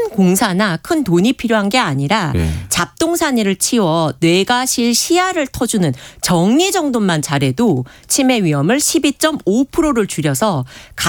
큰 공사나 큰 돈이 필요한 게 아니라 잡동사니를 치워 뇌가 실 시야를 터주는 정리정돈만 잘해도 치매 위험을 12.5%를 줄여서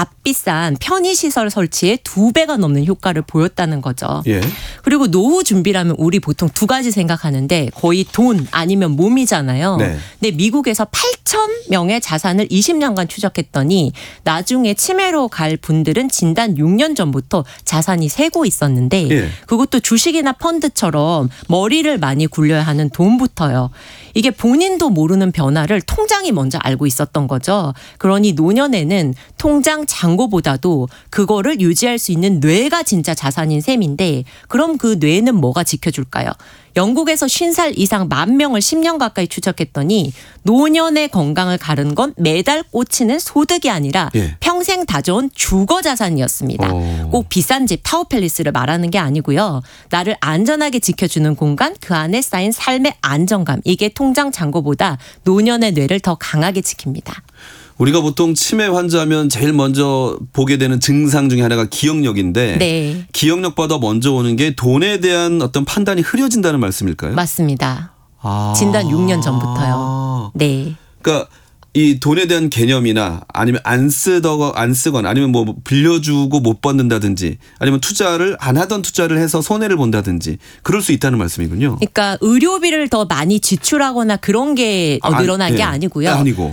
값비싼 편의시설 설치에 2배가 넘는 효과를 보였다는 거죠. 예. 그리고 노후 준비라면 우리 보통 두 가지 생각하는데 거의 돈 아니면 몸이잖아요. 네. 근데 미국에서 8,000명의 자산을 20년간 추적했더니 나중에 치매로 갈 분들은 진단 6년 전부터 자산이 새고 있었는데 그것도 주식이나 펀드처럼 머리를 많이 굴려야 하는 돈부터요. 이게 본인도 모르는 변화를 통장이 먼저 알고 있었던 거죠. 그러니 노년에는 통장 잔고보다도 그거를 유지할 수 있는 뇌가 진짜 자산인 셈인데 그럼 그 뇌는 뭐가 지켜줄까요? 영국에서 50살 이상 10,000명을 10년 가까이 추적했더니 노년의 건강을 가른 건 매달 꽂히는 소득이 아니라 평생 다져온 주거 자산이었습니다. 꼭 비싼 집 타워팰리스를 말하는 게 아니고요. 나를 안전하게 지켜주는 공간, 그 안에 쌓인 삶의 안정감. 이게 통장 잔고보다 노년의 뇌를 더 강하게 지킵니다. 우리가 보통 치매 환자하면 제일 먼저 보게 되는 증상 중에 하나가 기억력인데 네. 기억력보다 먼저 오는 게 돈에 대한 어떤 판단이 흐려진다는 말씀일까요? 맞습니다. 진단 6년 전부터요. 네. 그러니까 이 돈에 대한 개념이나 아니면 안 쓰거나 아니면 뭐 빌려주고 못 받는다든지 아니면 투자를 안 하던 투자를 해서 손해를 본다든지 그럴 수 있다는 말씀이군요. 그러니까 의료비를 더 많이 지출하거나 그런 게 늘어난 게 아니고요. 아니고.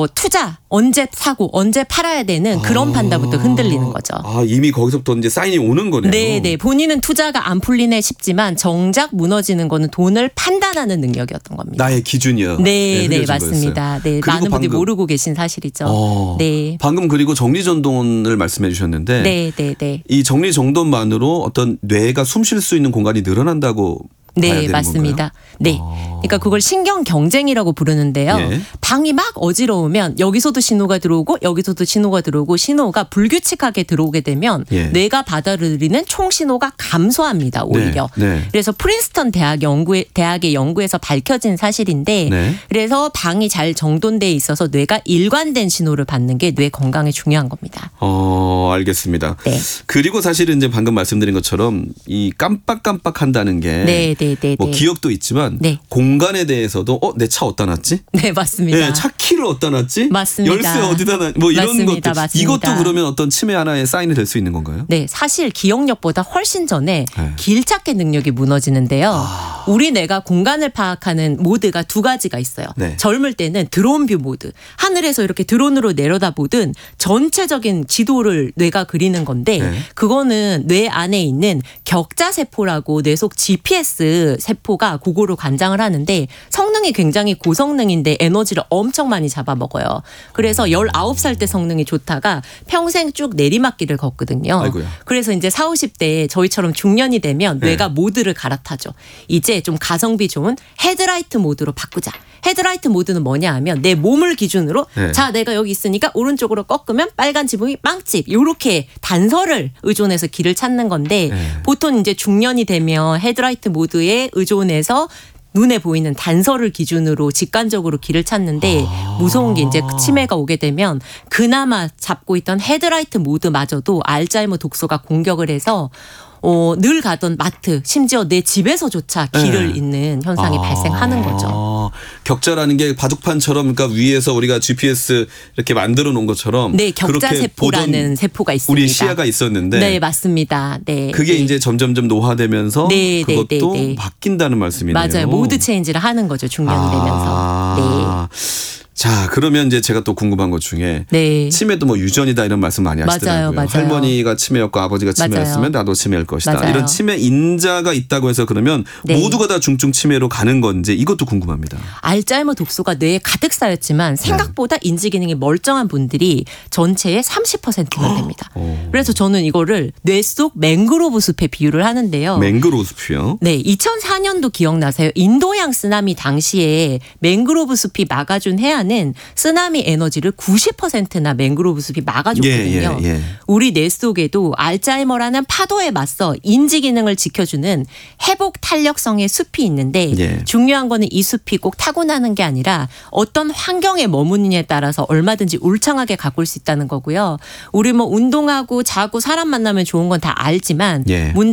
투자 언제 사고 언제 팔아야 되는 그런 판단부터 흔들리는 거죠. 이미 거기서부터 이제 사인이 오는 거네요. 네. 본인은 투자가 안 풀리네 싶지만 정작 무너지는 거는 돈을 판단하는 능력이었던 겁니다. 나의 기준이요. 네, 맞습니다. 네, 많은 분들이 모르고 계신 사실이죠. 네. 방금 그리고 정리정돈을 말씀해 주셨는데 네. 이 정리정돈만으로 어떤 뇌가 숨 쉴 수 있는 공간이 늘어난다고 네, 맞습니다. 건가요? 네. 그러니까 그걸 신경 경쟁이라고 부르는데요. 방이 막 어지러우면 여기서도 신호가 들어오고 여기서도 신호가 들어오고 신호가 불규칙하게 들어오게 되면 뇌가 받아들이는 총 신호가 감소합니다. 오히려. 그래서 프린스턴 대학의 연구에서 밝혀진 사실인데 그래서 방이 잘 정돈돼 있어서 뇌가 일관된 신호를 받는 게 뇌 건강에 중요한 겁니다. 알겠습니다. 네. 그리고 사실은 이제 방금 말씀드린 것처럼 이 깜빡깜빡한다는 게 뭐 기억도 있지만 공간에 대해서도 내 차 어디다 놨지? 네, 맞습니다. 네, 차 키를 어디다 놨지? 맞습니다. 열쇠 어디다 놨지? 뭐 이런 맞습니다. 것도 맞습니다. 이것도 그러면 어떤 치매 하나의 사인이 될 수 있는 건가요? 네, 사실 기억력보다 훨씬 전에 길 찾기 능력이 무너지는데요. 우리 뇌가 공간을 파악하는 모드가 두 가지가 있어요. 젊을 때는 드론 뷰 모드. 하늘에서 이렇게 드론으로 내려다보든 전체적인 지도를 뇌가 그리는 건데 그거는 뇌 안에 있는 격자세포라고 뇌 속 GPS 세포가 그거로 관장을 하는데 성능이 굉장히 고성능인데 에너지를 엄청 많이 잡아먹어요. 그래서 19살 때 성능이 좋다가 평생 쭉 내리막길을 걷거든요. 아이고야. 그래서 이제 40, 50대 저희처럼 중년이 되면 뇌가 모드를 갈아타죠. 이제 좀 가성비 좋은 헤드라이트 모드로 바꾸자. 헤드라이트 모드는 뭐냐 하면 내 몸을 기준으로 자 내가 여기 있으니까 오른쪽으로 꺾으면 빨간 지붕이 빵집 이렇게 단서를 의존해서 길을 찾는 건데 보통 이제 중년이 되면 헤드라이트 모드에 의존해서 눈에 보이는 단서를 기준으로 직관적으로 길을 찾는데 무서운 게 이제 치매가 오게 되면 그나마 잡고 있던 헤드라이트 모드마저도 알츠하이머 독소가 공격을 해서 늘 가던 마트 심지어 내 집에서조차 길을 잃는 현상이 발생하는 거죠. 격자라는 게 바둑판처럼 그러니까 위에서 우리가 GPS 이렇게 만들어 놓은 것처럼 네, 격자세포라는 세포가 있습니다. 우리 시야가 있었는데 네, 맞습니다. 네, 그게 이제 점점점 노화되면서 그것도 바뀐다는 말씀이네요. 맞아요. 모드 체인지를 하는 거죠. 중년이 되면서. 자, 그러면 이제 제가 또 궁금한 것 중에 치매도 뭐 유전이다 이런 말씀 많이 하시더라고요. 맞아요. 할머니가 치매였고 아버지가 치매였으면 나도 치매일 것이다. 이런 치매 인자가 있다고 해서 그러면 모두가 다 중증 치매로 가는 건지 이것도 궁금합니다. 알츠하이머 독소가 뇌에 가득 쌓였지만 생각보다 인지 기능이 멀쩡한 분들이 전체의 30%가 됩니다. 그래서 저는 이거를 뇌 속 맹그로브 숲에 비유를 하는데요. 맹그로브 숲이요? 네, 2004년도 기억나세요? 인도양 쓰나미 당시에 맹그로브 숲이 막아준 해안 는 쓰나미 에너지를 90%나 맹그로브 숲이 막아줬거든요. 우리 뇌 속에도 알츠하이머라는 파도에 맞서 인지 기능을 지켜주는 회복 탄력성의 숲이 있는데 중요한 거는 이 숲이 꼭 타고나는 게 아니라 어떤 환경에 머무느냐에 따라서 얼마든지 울창하게 가꿀 수 있다는 거고요. 우리 뭐 운동하고 자고 사람 만나면 좋은 건 다 알지만 문제